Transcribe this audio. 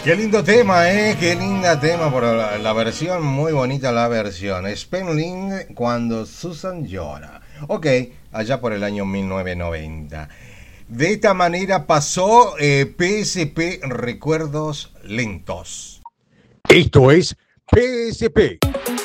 Qué lindo tema, ¿eh? Qué linda tema por la versión, muy bonita la versión. Spenling cuando Susan llora. Ok, allá por el año 1990. De esta manera pasó PSP Recuerdos Lentos. Esto es PSP.